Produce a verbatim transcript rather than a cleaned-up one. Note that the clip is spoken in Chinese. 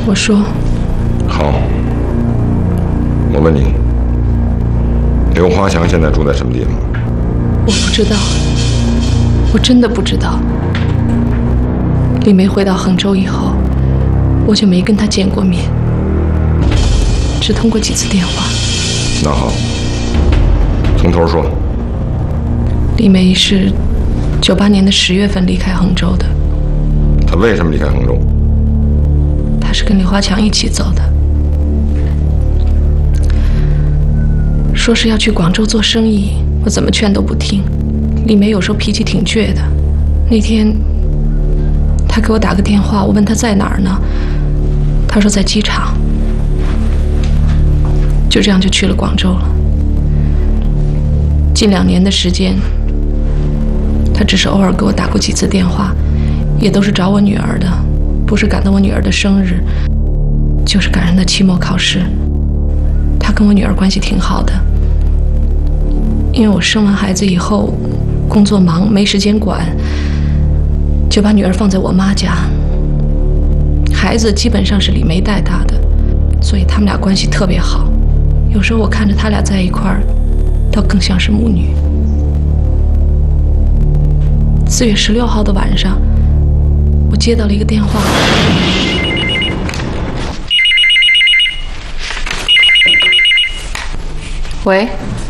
我说。 好，我问你，刘华强现在住在什么地方？ 我不知道，我真的不知道。李梅回到杭州以后，我就没跟她见过面，只通过几次电话。 那好，从头说。 李梅是九八年的十月份离开杭州的。 她为什么离开杭州？ 她是跟李华强一起走的，说是要去广州做生意，我怎么劝都不听。李梅有时候脾气挺倔的。那天她给我打个电话，我问她在哪儿呢，她说在机场。就这样就去了广州了。近两年的时间，她只是偶尔给我打过几次电话，也都是找我女儿的，不是赶到我女儿的生日，就是赶上她期末考试。她跟我女儿关系挺好的，因为我生完孩子以后工作忙没时间管，就把女儿放在我妈家。孩子基本上是李梅带大的，所以他们俩关系特别好。有时候我看着他俩在一块儿，倒更像是母女。四月十六号的晚上，我接到了一个电话。喂。